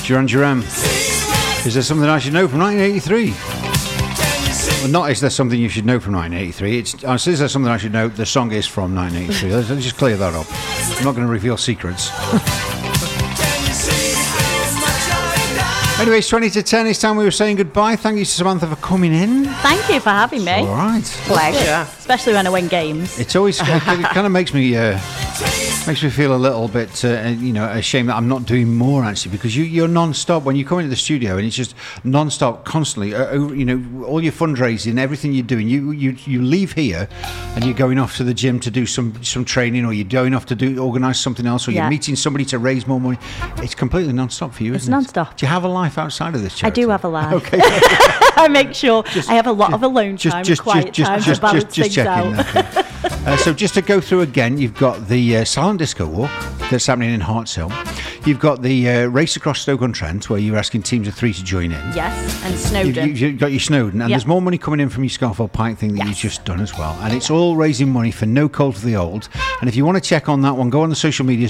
Duran Duran. Is there something I should know from 1983? Well, not is there something you should know from 1983. Is there something I should know? The song is from 1983. Let's just clear that up. I'm not going to reveal secrets. Anyway, it's 20 to 10. It's time we were saying goodbye. Thank you to Samantha for coming in. Thank you for having me. All right. Pleasure. Especially when I win games. It's always it kind of makes me feel a little bit ashamed that I'm not doing more, actually, because you're non-stop when you come into the studio, and it's just non-stop, constantly. All your fundraising, everything you're doing. You leave here and you're going off to the gym to do some training, or you're going off to organise something else, or you're meeting somebody to raise more money. It's completely non-stop for you, isn't it? It's non-stop. Do you have a life outside of this charity? I do have a life. Okay. I make sure I have a lot of alone time, quiet time to balance things out. Okay. So just to go through again, you've got the Silent Disco Walk that's happening in Hartshill. You've got the race across Stoke-on-Trent, where you're asking teams of 3 to join in. Yes, and Snowdon. You've got your Snowdon, and there's more money coming in from your Scarfell Pike thing that you've just done as well. And it's all raising money for No Coal for the Old. And if you want to check on that one, go on the social medias,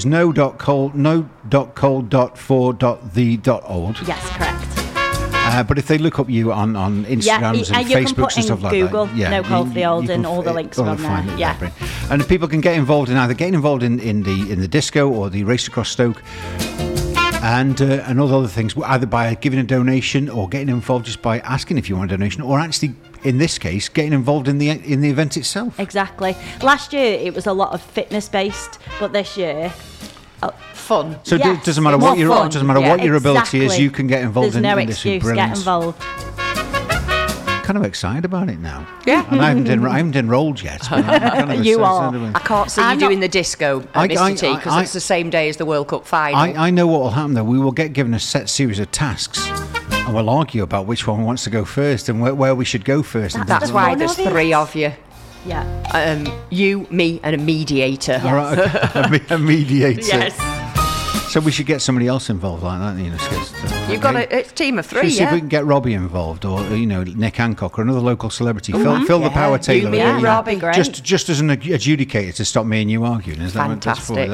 no.coal.for.the.old. Yes, correct. But if they look up you on Instagrams and Facebooks and stuff like Google, that, No Coal for the Old, and all the links are on there. Yeah. And people can get involved in either getting involved in the disco or the race across Stoke, and all the other things, either by giving a donation or getting involved just by asking if you want a donation, or actually, in this case, getting involved in the event itself. Exactly. Last year it was a lot of fitness based, but this year. Fun. So it doesn't matter what your ability is, you can get involved in this. There's no excuse. Get involved. Kind of excited about it now. Yeah. And I haven't enrolled yet. But I'm kind of You are. I can't see you doing the disco at Mr. T, because it's the same day as the World Cup final. I know what will happen though. We will get given a set series of tasks, and we'll argue about which one wants to go first and where we should go first. That's why there's 3 of you. Yeah. You, me, and a mediator. All right, okay. A mediator. Yes. So we should get somebody else involved like that, You've got a team of 3, see if we can get Robbie involved, or Nick Hancock, or another local celebrity. Phil the Power Taylor. You, me, and Robbie. Just as an adjudicator to stop me and you arguing. Is that fantastic?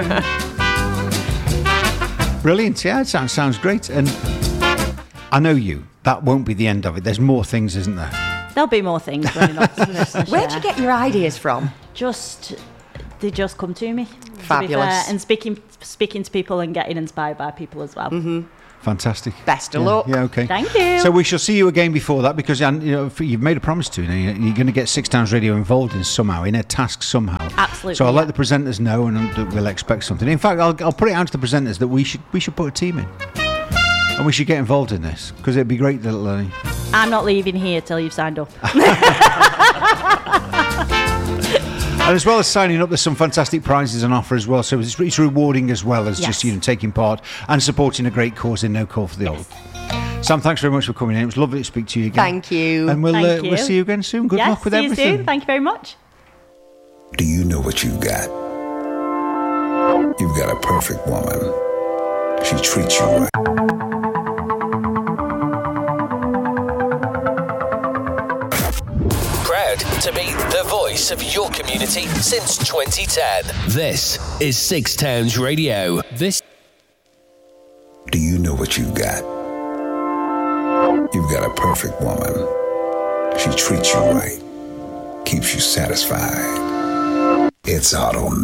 Brilliant. Yeah, it sounds great. And I know that won't be the end of it. There's more things, isn't there? There'll be more things running up to Christmas. Where do you get your ideas from? They just come to me. Fabulous. And speaking to people and getting inspired by people as well. Mm-hmm. Fantastic. Best of luck. Yeah, okay. Thank you. So we shall see you again before that, because you've made a promise to. You're going to get 6 Towns Radio involved in a task somehow. Absolutely. So I'll let the presenters know, and we'll expect something. In fact, I'll put it out to the presenters that we should put a team in, and we should get involved in this, because it'd be great little. I'm not leaving here till you've signed up. And as well as signing up, there's some fantastic prizes on offer as well. So it's rewarding as well as just taking part and supporting a great cause in No Call for the Old. Sam, thanks very much for coming in. It was lovely to speak to you again. Thank you. And we'll see you again soon. Good luck with everything. See you soon. Thank you very much. Do you know what you've got? You've got a perfect woman. She treats you right. To be the voice of your community since 2010. This is 6 Towns Radio. Do you know what you've got? You've got a perfect woman. She treats you right, keeps you satisfied. It's automatic.